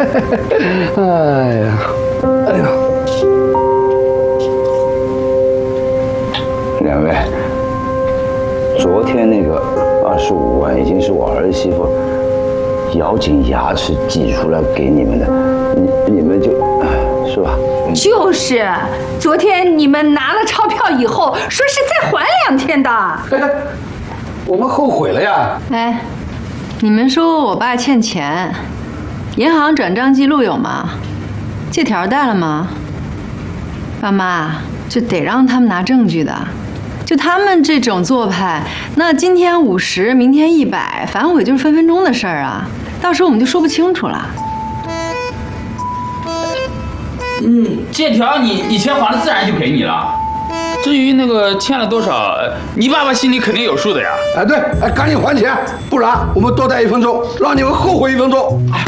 哎呀，哎呀， 两位，昨天那个25万已经是我儿媳妇咬紧牙齿挤出来给你们的，你们就是吧？ 就是，昨天你们拿了钞票以后，说是再还2天的。 哎，我们后悔了呀。 哎，你们说我爸欠钱，银行转账记录有吗？借条带了吗？爸妈，这得让他们拿证据的。就他们这种做派，那今天50，明天100，反悔就是分分钟的事儿啊！到时候我们就说不清楚了。 借条你钱还了，自然就给你了。至于那个欠了多少，你爸爸心里肯定有数的呀。 哎，对，哎，赶紧还钱，不然我们多待1分钟，让你们后悔1分钟。